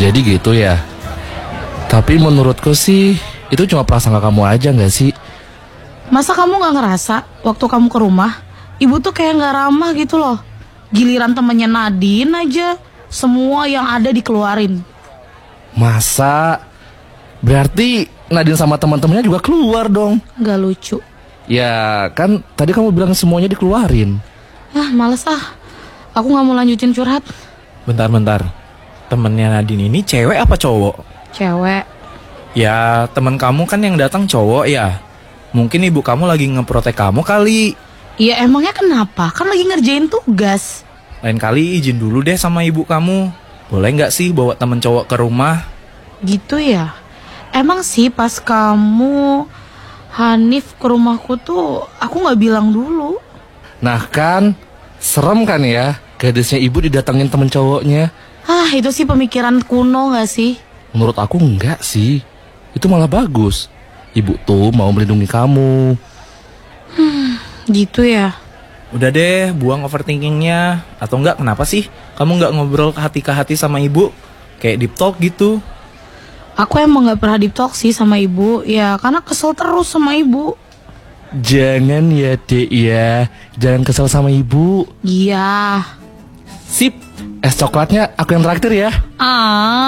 Jadi gitu ya. Tapi menurutku sih itu cuma prasangka kamu aja gak sih? Masa kamu gak ngerasa waktu kamu ke rumah, ibu tuh kayak gak ramah gitu loh. Giliran temennya Nadine aja, semua yang ada dikeluarin. Masa? Berarti Nadine sama teman-temannya juga keluar dong. Gak lucu. Ya kan tadi kamu bilang semuanya dikeluarin. Males ah. Aku gak mau lanjutin curhat. Bentar. Temennya Nadine ini cewek apa cowok? Cewek. Ya temen kamu kan yang datang cowok ya. Mungkin ibu kamu lagi ngeprotek kamu kali. Ya emangnya kenapa? Kan lagi ngerjain tugas. Lain kali izin dulu deh sama ibu kamu. Boleh gak sih bawa temen cowok ke rumah? Gitu ya. Emang sih pas kamu Hanif ke rumahku tuh aku gak bilang dulu. Nah kan, serem kan ya gadisnya ibu didatengin temen cowoknya. Itu sih pemikiran kuno gak sih? Menurut aku enggak sih. Itu malah bagus. Ibu tuh mau melindungi kamu. Gitu ya. Udah deh, buang overthinkingnya. Atau enggak, kenapa sih kamu gak ngobrol hati ke hati sama ibu? Kayak deep talk gitu. Aku emang gak pernah deep talk sih sama ibu. Ya karena kesel terus sama ibu. Jangan ya dek ya. Jangan kesel sama ibu. Iya. Sip, es coklatnya aku yang traktir ya.